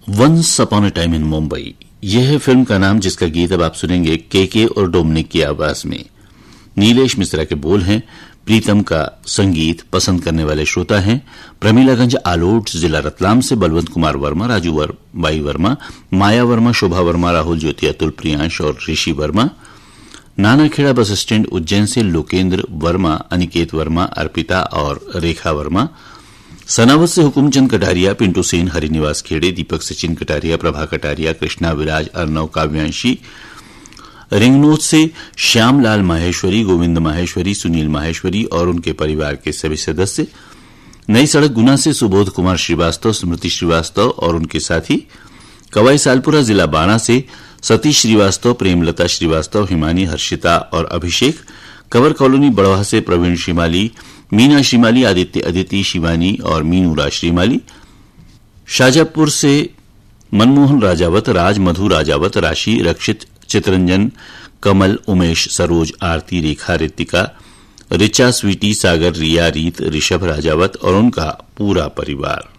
Once upon a time in Mumbai, यह है film का नाम, जिसका गीत अब आप सुनेंगे के और डोमनिक की आवाज में। नीलेश मिश्रा के बोल हैं, प्रीतम का संगीत पसंद करने वाले श्रोता हैं प्रमिलागंज आलोट, जिला रतलाम से बलवंत कुमार वर्मा, राजू बाई वर्मा, माया वर्मा, शोभा वर्मा, राहुल ज्योति, अतुल प्रियांश और ऋषि वर्मा। नानाखेड़ा बस स्टैंड उज्जैन से लोकेंद्र वर्मा, अनिकेत वर्मा, अर्पिता और रेखा वर्मा। सनावत से हुकुमचंद कटारिया, पिंटू सेन, हरिनिवास खेड़े, दीपक सचिन कटारिया, प्रभा कटारिया, कृष्णा विराज, अर्नव, काव्यांशी। रिंगनोद से श्यामलाल माहेश्वरी, गोविंद माहेश्वरी, सुनील माहेश्वरी और उनके परिवार के सभी सदस्य। नई सड़क गुना से सुबोध कुमार श्रीवास्तव, स्मृति श्रीवास्तव और उनके साथी। कवाई सालपुरा जिला बाणा से सतीश श्रीवास्तव, प्रेमलता श्रीवास्तव, हिमानी, हर्षिता और अभिषेक। कंवर कॉलोनी बड़वा से प्रवीण श्रीमाली, मीना श्रीमाली, आदित्य अदिति, शिवानी और मीनूरा श्रीमाली। शाजापुर से मनमोहन राजावत, राज, मधु राजावत, राशि, रक्षित, चितरंजन, कमल, उमेश, सरोज, आरती, रेखा, रितिका, रिचा, स्वीटी, सागर, रिया, रीत, ऋषभ राजावत और उनका पूरा परिवार।